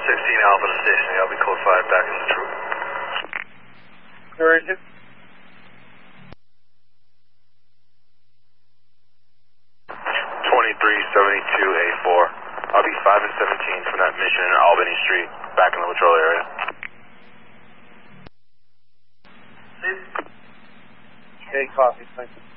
16 Alpha to station. I'll be code 5 back in the troop. Where is it? 2372A4. I'll be 5 and 17 from that mission in Albany Street, back in the patrol area. Okay, copy. Thank you.